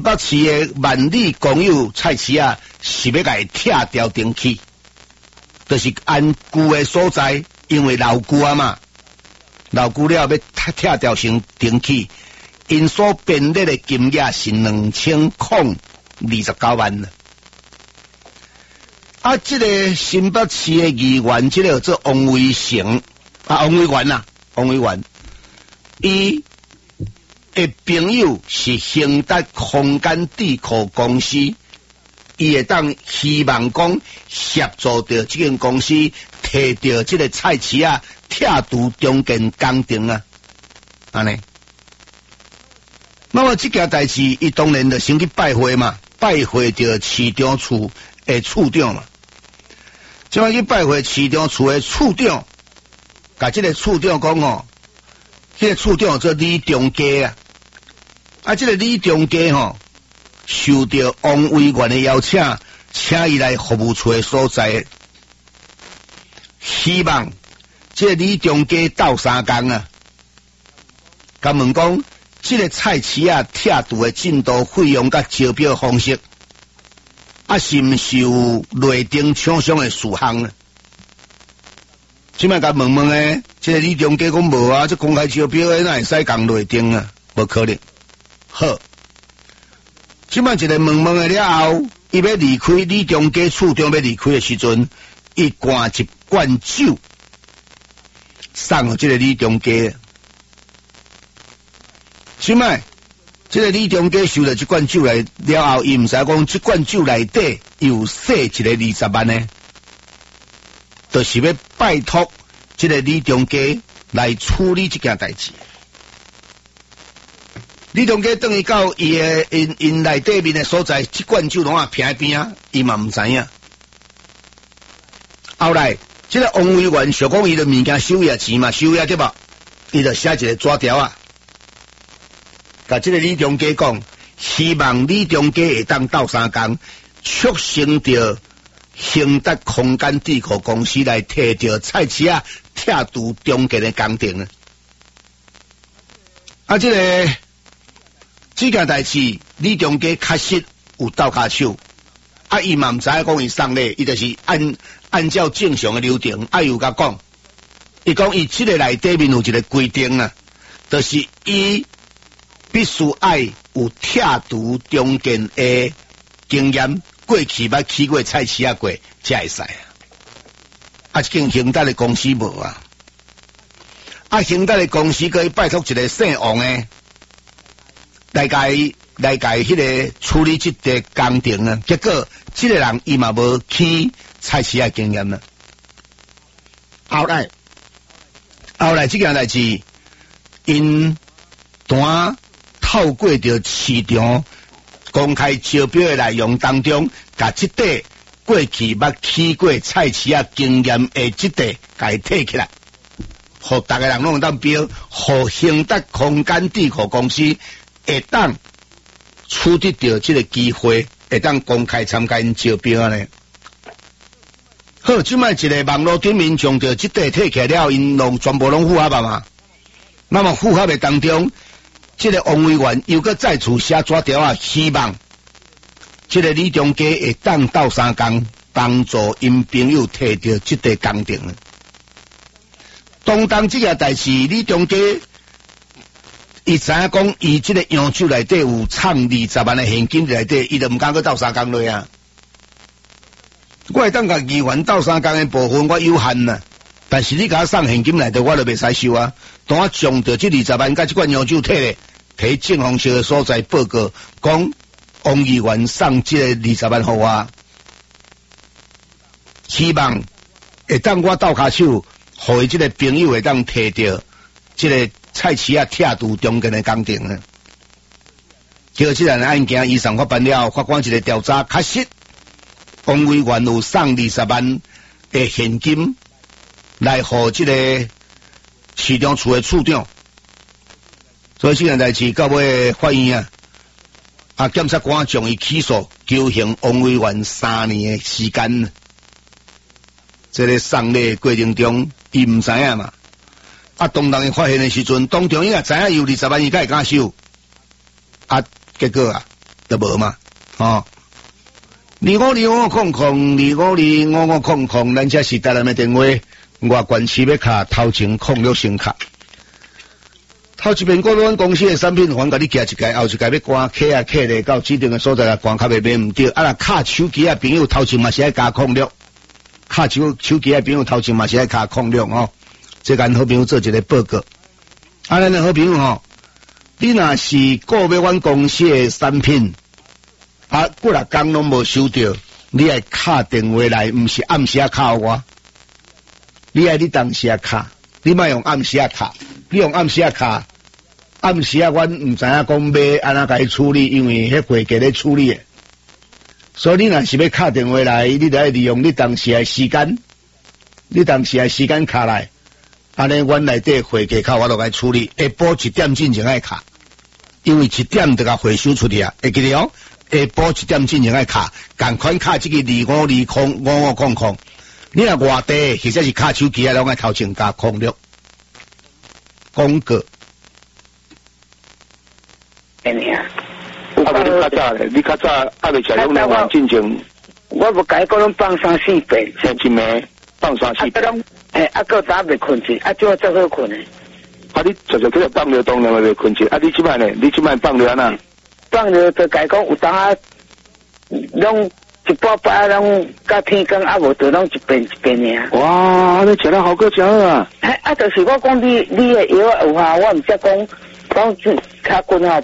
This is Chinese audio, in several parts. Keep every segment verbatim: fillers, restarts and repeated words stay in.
北市的万里公有菜市啊，是要甲伊拆掉电器，就是安旧的所在，因为老旧啊嘛，老旧了要拆掉成电器，因所编列的金额是两千空二十九万了。啊，这个新北市的议员，这个做王维成啊，王委员呐，王委员，伊的朋友是兴达空间智库公司，伊会当希望讲协助到这间公司摕到这个菜市啊，拆除中间工程啊，安尼。那么这件代志，伊当然就先去拜会嘛，拜会到市长处的处长嘛。即摆去拜会市长处的处长，甲这个处长讲哦，这个处长做李中基啊。啊，这个李中基吼，受到王委员的邀请，请伊来服务处的所在，希望这个李中基斗三工啊。甲问讲，这个菜市啊拆除的进度、费用甲招标方式，啊是毋是有内定厂商的事项呢？即摆甲问问诶，这个李中基讲无啊，这公开招标诶，哪会使讲内定啊？无可能。好，即摆一个问问诶了后，伊要离开李中基处长要离开诶时阵，伊灌一罐酒送互这个李中基。即摆这个李中基收了这罐酒来了后，伊毋知讲这罐酒内底有写一个二十万呢，就是要拜托这个李中基来处理这件代志。李中基等于到伊诶因因内底面诶所在，这罐酒拢啊平喺边啊，伊嘛毋知影。后来，这个王委员想讲伊的物件收也钱嘛，收也对吧？伊就写一个纸条啊，甲这个李中基讲，希望李中基会当斗三工，促成着兴达空间智库公司来摕着菜市啊拆除中间的工程啊。啊，这个。这件代志，李中基确实有斗骹手，啊，伊嘛毋知影讲伊送礼，伊就是按按照正常的流程，啊，又甲讲，伊讲伊这个内底面有一个规定啊，就是伊必须爱有拆除中间的经验，过去捌去过菜市啊过才会使啊。啊，这间兴达的公司无啊，啊，兴达的公司可以拜托一个姓王的。来解来解迄个处理这个工程啊，结果这个人伊嘛无去菜市啊经验啊。后来后来这件代志，因单透过着市场公开招标的内容当中，甲这块过去捌去过菜市啊经验的这块，甲伊摕起来，互大家人拢当标，互兴达空间智库公司。会当处理到这个机会，会当公开参加因招标呢。好，即摆一个网络顶面将着这块摕起来了，因拢全部拢符合嘛。那么符合的当中，这个王委员又搁再次写纸条啊，希望这个李中基会当斗三工，帮助因朋友摕到这块工程。当当这个代志，李中基。伊知影讲，伊这个洋酒内底有藏二十万的现金内底，伊就毋敢去斗三工落啊。我会当甲议员斗三工的部分我有限啊，但是你甲我送现金内底，我就袂使收啊。当我将着这二十万甲这罐洋酒摕咧，摕正方式的所在报告，讲王议员送这个二十万互我，希望会当我斗骹手，互伊这个朋友会当摕到这个。菜市啊，拆除中间的工程啊，结果这件案件依上法办了，法官一个调查，确实王委员有送二十万的现金来互这个市场处的处长，所以这件代志到尾法院啊，啊检察官将伊起诉，求刑王委员三年的时间。这个送礼过程中，伊唔知影嘛。啊，当当伊发现的时阵，当中伊也知影有二十万，伊才会敢收。啊，结果啊， 都无嘛，哦。二五二五空空，二五二五五空空，咱这是台南的电话，外关市要卡头前空六星卡。头一遍过阮公司的产品，还甲你寄一届，后一届要关卡啊卡咧，到指定的所在啊关卡袂买唔对。啊啦卡手机啊朋友头前嘛是爱加空六，卡手手机啊朋友头前嘛是爱加空六哦。这间好朋友做一个报告。啊，咱的好朋友吼，你若是购买阮公司的产品。啊，过六工拢无收到，你爱敲电话来，毋是暗时啊敲我，你爱你当时啊敲，你莫用暗时啊敲，你用暗时啊敲，暗时啊，阮毋知影讲要安怎甲伊处理，因为迄会计咧处理的，所以你若是要敲电话来，你得利用你当时的时间，你当时的时间敲来，安尼阮内底会计靠我落来处理，下晡一点进前爱敲，因为一点就甲回收出去啊，会记得哦。下晡一点进前爱卡，共款卡这个二五二空五五空空，你若外地或者是卡手机啊，拢爱头前加空六。广告。 哎呀， 啊，你较早咧，你较早还未食用两万进前， 我无改过拢放三四遍， 前一暝放三四遍。 诶，啊个早未困去，啊就最好困诶。 啊，你直直去放了当然未困去，啊你即摆呢？你即摆放了哪？ 放了就改讲有当啊，拢一包包拢到天光啊，无就拢一遍一遍尔。 哇，你食得好个食啊！ 哎啊，就是我讲你你的药有效，我毋则讲讲较困啊。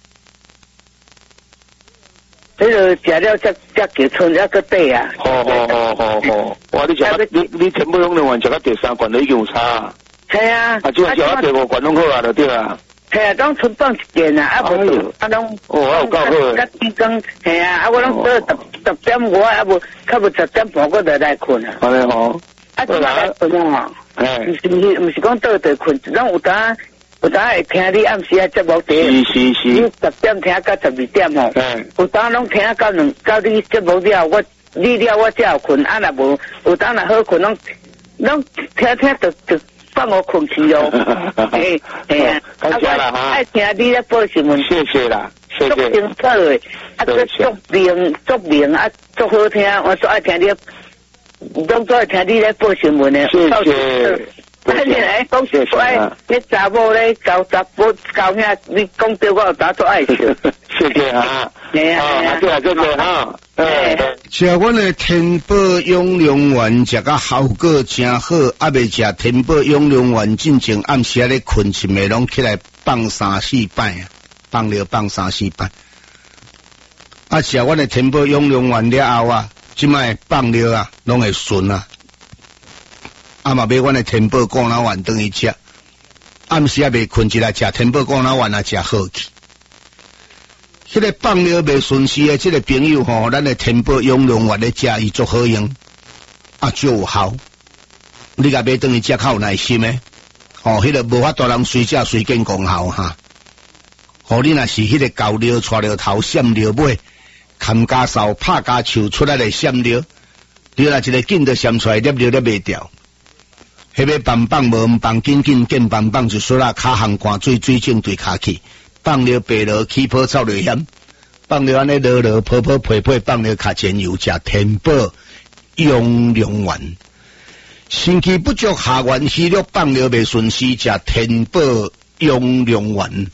迄个食了才才叫春才个底啊！ 好好好好好，哇！你食个你你全部用两万食到第三罐都已经有差。系啊，啊，即个食到第五罐拢好啊，就对啊。 系啊，拢春放一件啊，啊无啊拢哦，有够好。 甲天光系啊，啊我拢到十十點外啊无，較無十點半我就來困啊。 安尼吼， 啊即來困啊，毋是毋是毋是講倒倒困，咱有當有當會聽你暗時啊節目啲， 是是是， 你十點聽到十二點吼，有當攏聽到兩到你節目了，我你了我才有困，啊若無有當若好困，攏攏聽聽就就。放我困去哦，哎哎呀， 感謝啦哈， 愛聽你咧報新聞， 謝謝啦，謝謝， 足清楚誒，啊足足明足明啊足好聽，我最愛聽你，攏最愛聽你咧報新聞誒， 謝謝。 啊！你來講說誒，你查某咧搞查甫搞遐，你講對我打做愛笑。 謝謝哈，係啊，啊，對啊，對對哈，誒， 食阮的天寶養龍丸，食甲效果真好，啊未食天寶養龍丸，進前暗時咧困一暝，攏起來放三四擺啊，放了放三四擺。啊，食阮的天寶養龍丸了後啊，即擺放了啊，攏會順啊。啊嘛，買阮的天寶果腦丸等於食，暗時啊未困起來食天寶果腦丸啊，食好去。迄個放了未順時的，即個朋友吼，咱的天寶養龍丸咧食伊足好用，啊足有效。你甲買等於食較有耐心誒，哦，迄、那個無法度人隨食隨見功效哈。哦，你若是迄個舊料、帶料頭、閃料尾，砍家掃、拍家樹出來的閃料，你若一個緊就閃出來，粒料咧袂掉。迄個棒棒無棒緊緊見棒棒就說啦，骹項汗水水正對骹去，放了白落起泡臭就險，放了安尼落落泡泡配配，放了較前油食天寶養龍丸，心氣不足下元氣力，放了未順時食天寶養龍丸。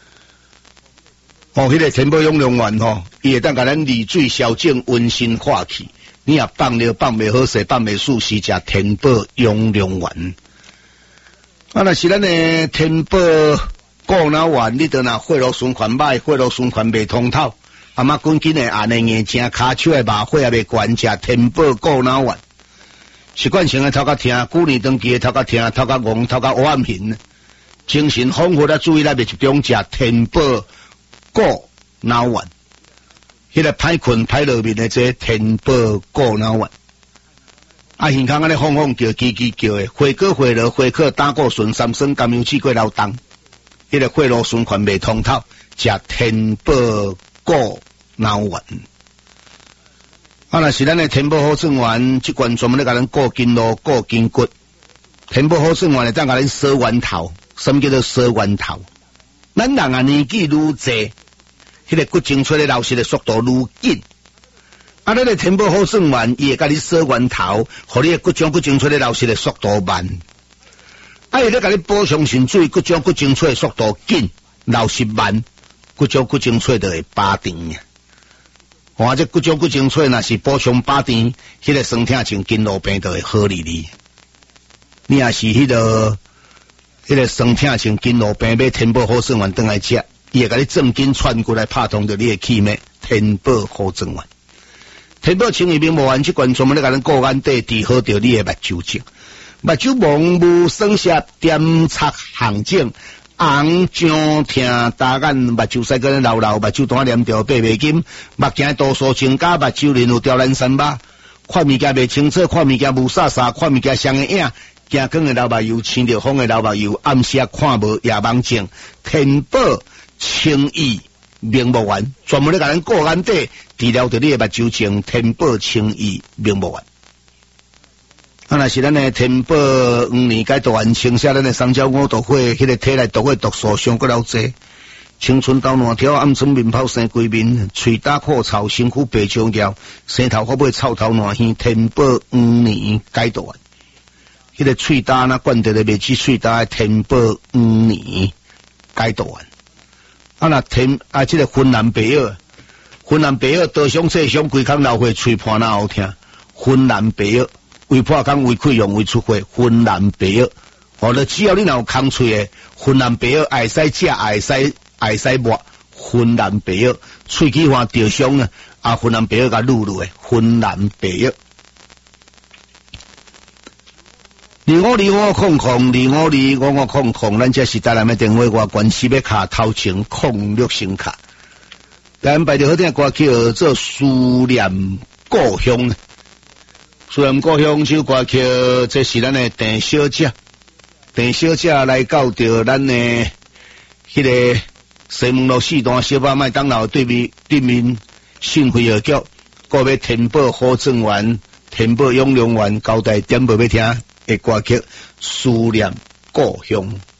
哦，迄、那個天寶養龍丸吼，伊會當甲咱利水消腫、溫心化氣。你也放了放袂好勢，放袂舒適，食天寶養龍丸。啊，若是咱的天寶果腦丸，你得若血路循環歹，血路循環袂通透，啊嘛趕緊的按呢眼睛、骹手的麻血也袂懸，食天寶果腦丸。習慣性的頭殼痛，舊年長期的頭殼痛，頭殼戇，頭殼黑暗形，精神恍惚啊，注意力袂集中，食天寶果腦丸。迄個歹困歹落面的這天寶果腦丸，啊，耳孔安尼晃晃叫，嘰嘰叫的，血果血落血克膽固醇三酸甘油刺過流動，迄個血路循環袂通透，食天寶果腦丸。啊，若是咱的天寶好轉丸，即罐專門咧甲咱固筋路、固筋骨。天寶好轉丸會當甲咱燒丸頭，什麼叫做燒丸頭？咱人啊年紀愈濟。 迄个骨精髓的流失的速度愈紧。啊，咱个天宝好算丸，伊会甲你锁源头，互你的骨浆骨精髓的流失的速度慢。啊，伊咧甲你补充肾水，骨浆骨精髓速度紧，流失慢，骨浆骨精髓就会饱甜。或者骨浆骨精髓若是补充饱甜，迄个酸痛像筋络病就会好哩哩。你若是迄、那个迄、那个酸痛像筋络病，买天宝好算丸转来食，伊会甲你正筋串过来拍通着你的气脉。天宝好算丸。天宝清益明目丸，即罐专门咧甲咱固眼底治好着你的目睭症，目睭蒙雾、酸涩、点擦、红肿、红肿、疼、大眼、目睭细个流流、目睭单黏着爬袂紧，目镜度数增加，目睭鳞有刁难三巴，看物件袂清楚，看物件雾煞煞，看物件双个影，行光的流目油，青着风的流目油，暗时看无夜盲症。天宝清益明目丸，专门咧甲咱固眼底治疗着你的目睭症。天宝清益明目丸。啊，若是咱的天宝黄年解毒丸，清洗咱的三焦五毒火，迄、那个体内毒火毒素上过了济，青春痘烂条，暗春面泡生规面，喙打苦臭，身躯白焦焦，生头发尾臭头烂耳。天宝黄年解毒丸，迄、那个喙打那灌着咧未止喙打的天宝黄年解毒丸。啊，那天啊，这个浑南白药，浑南白药刀伤刺伤，规空流血，喙破那好听。浑南白药，胃破空、胃溃疡、胃出血，浑南白药。哦，就只要你若有空喙的，浑南白药会使食，会使会使抹。浑南白药，喙齿患着伤啊，啊，浑南白药甲撸撸的，浑南白药。二五二五空空，二五二五五空空，咱这是台南的电话，外关系要卡头前空六星卡。咱排着好听的歌曲做思念故乡，思念故乡这首歌曲，这是咱的郑小姐，郑小姐来到着咱的迄个西门路四段小巴麦当劳对面对面信辉药局，个要天宝好正丸、天宝永良丸交代点播要听的歌曲，思念故乡。